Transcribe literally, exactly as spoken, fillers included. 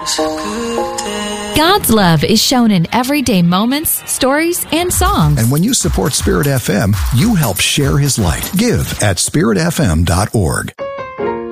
God's love is shown in everyday moments, stories, and songs. And when you support Spirit F M, you help share His light. Give at spirit f m dot org.